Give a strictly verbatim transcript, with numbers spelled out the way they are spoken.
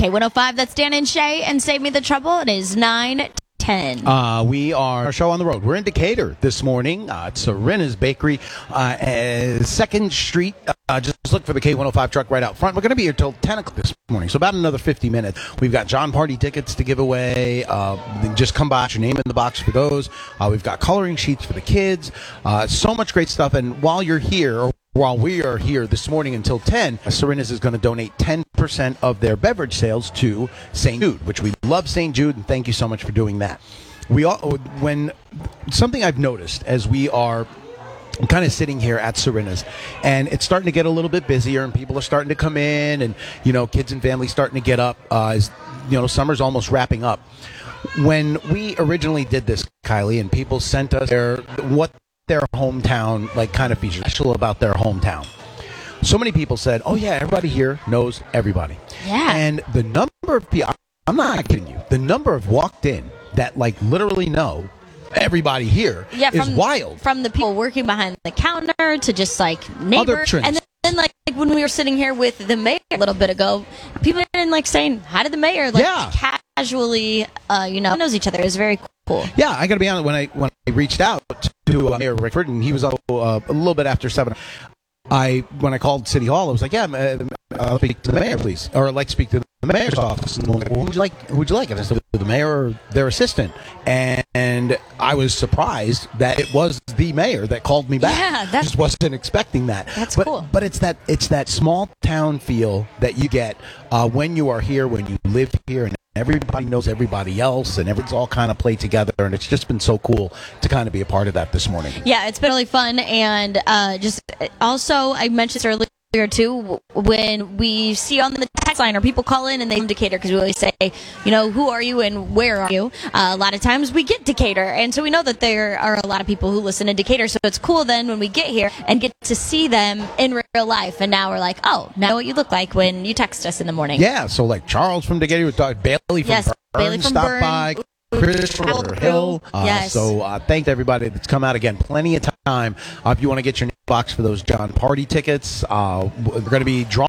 K one oh five, that's Dan and Shay, and Save Me the Trouble. It is nine ten. Uh, we are our show on the road. We're in Decatur this morning. Uh, it's Serena's Bakery, uh, uh, second Street. Uh, just look for the K one oh five truck right out front. We're going to be here till ten o'clock this morning, so about another fifty minutes. We've got John Party tickets to give away. Uh, just come by, put your name in the box for those. Uh, we've got coloring sheets for the kids. Uh, so much great stuff. And while you're here, or while we are here this morning until ten, Serena's is going to donate ten percent of their beverage sales to Saint Jude, which we love Saint Jude, and thank you so much for doing that. We all, when something I've noticed as we are kind of sitting here at Serena's, and it's starting to get a little bit busier, and people are starting to come in, and you know, kids and families starting to get up. Uh, as you know, summer's almost wrapping up. When we originally did this, Kylie, and people sent us their what. their hometown, like, kind of feature special about their hometown. So many people said, oh yeah, everybody here knows everybody. Yeah. And the number of people, I'm not kidding you, the number of walked in that like literally know everybody here yeah, is from, wild. From the people working behind the counter to just like neighbors. And then, then like, like when we were sitting here with the mayor a little bit ago, people didn't like saying hi to the mayor, like yeah. casually, uh, you know, knows each other. It was very cool. Yeah, I got to be honest, when I when I reached out to uh, Mayor Rickford, and he was up uh, a little bit after seven, I when I called City Hall, I was like, yeah, uh, I'll speak to the mayor, please. Or I'd like to speak to the mayor's office. And like, well, who would you like? Who would you like? And I said, the mayor or their assistant. And, and I was surprised that it was the mayor that called me back. Yeah, that's, I just wasn't expecting that. That's but, cool. But it's that it's that small town feel that you get uh, when you are here, when you live here, and everybody knows everybody else, and everything's all kind of played together, and it's just been so cool to kind of be a part of that this morning. Yeah, it's been really fun, and uh, just also, I mentioned earlier too, when we see on the text line or people call in and they Decatur, because we always say, you know, who are you and where are you? Uh, a lot of times we get Decatur, and so we know that there are a lot of people who listen to Decatur, so it's cool then when we get here and get to see them in real life, and now we're like, oh, now I know what you look like when you text us in the morning. Yeah, so like Charles from Decatur, Bailey from yes, Burn, Bailey from stopped Burn. by. Chris from Hill. Uh, yes. So uh, thank everybody that's come out again. Plenty of time. Uh, if you want to get your box for those John Party tickets, uh, we're going to be drawing.